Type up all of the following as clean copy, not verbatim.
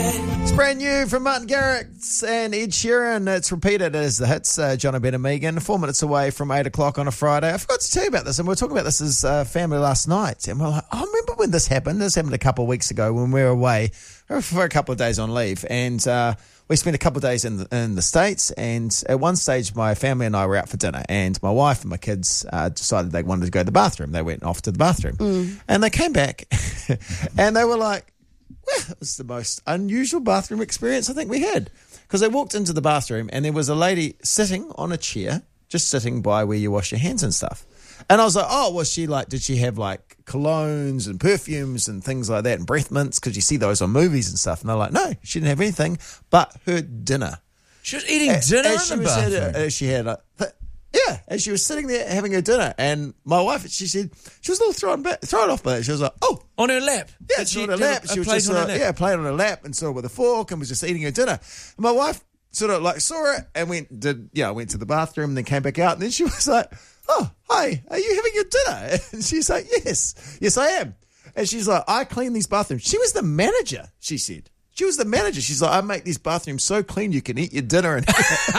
It's brand new from Martin Garrix and Ed Sheeran. It's repeated as the hits. John Ben and Megan, 4 minutes away from 8 o'clock on a Friday. I forgot to tell you about this, and we were talking about this as family last night. And we're like, I remember when this happened. This happened a couple of weeks ago when we were away for a couple of days on leave. And we spent a couple of days in the States. And at one stage, my family and I were out for dinner. And my wife and my kids decided they wanted to go to the bathroom. They went off to the bathroom. And they came back and they were like, well, it was the most unusual bathroom experience I think we had. Because they walked into the bathroom and there was a lady sitting on a chair, just sitting by where you wash your hands and stuff. And I was like, oh, was she like, did she have like colognes and perfumes and things like that and breath mints? Because you see those on movies and stuff. And they're like, no, she didn't have anything but her dinner. She was eating dinner in the bathroom? She had yeah, and she was sitting there having her dinner, and my wife, she said, she was a little thrown off by it. She was like, oh. On her lap? Yeah, it's on her lap. She was just playing on her lap and sort of with a fork and was just eating her dinner. And my wife sort of like saw it and went to the bathroom and then came back out, and then she was like, oh, hi, are you having your dinner? And she's like, yes, I am. And she's like, I clean these bathrooms. She was the manager, she said. She was the manager. She's like, I make these bathrooms so clean you can eat your dinner. And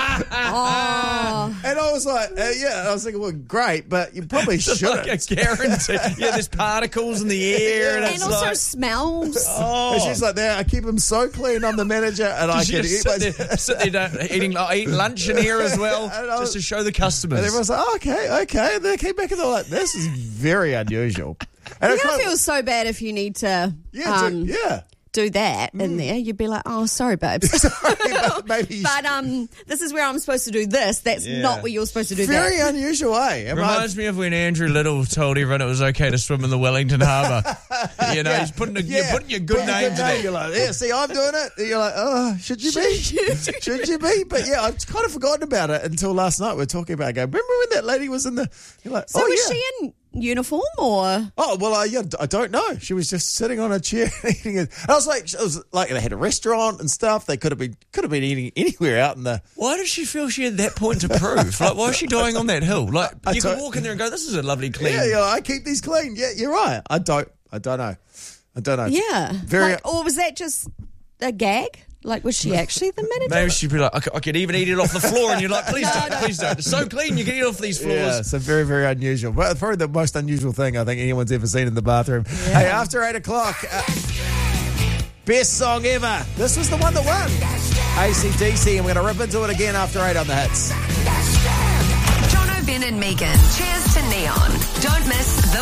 and I was like, I was thinking, well, great, but you probably shouldn't. Like a guarantee. Yeah, there's particles in the air. And also smells. And she's like, I keep them so clean. I'm the manager and I can eat sit there eating lunch in here as well, just to show the customers. And everyone's like, okay. And they came back and they're like, this is very unusual. And You're going to feel so bad if you need to... do that in there, you'd be like, oh, sorry, babes. but maybe this is where I'm supposed to do this. That's not where you're supposed to do Very that. unusual, eh? Reminds me of when Andrew Little told everyone it was okay to swim in the Wellington Harbour. He's putting your good name to that. You're like, see, I'm doing it. And you're like, oh, should you be? Should you be? But yeah, I've kind of forgotten about it until last night. We were talking about it. Remember when that lady was in the... You're like, was she in uniform or? Oh, well, I don't know. She was just sitting on a chair eating it. And I was like, they had a restaurant and stuff. They could have been eating anywhere out in the... Why did she feel she had that point to prove? Like, why is she dying on that hill? Like, you can walk in there and go, this is a lovely clean... Yeah, I keep these clean. Yeah, you're right. I don't know. Yeah. Or was that just a gag? Like, was she actually the manager? Maybe she'd be like, I could even eat it off the floor. And you're like, please don't. It's so clean, you can eat off these floors. Yeah, so very, very unusual. But probably the most unusual thing I think anyone's ever seen in the bathroom. Yeah. Hey, after 8 o'clock, best song ever. This was the one that won. AC/DC, and we're going to rip into it again after 8 on the hits. John Ben and Megan. Cheers to Neon. Don't miss the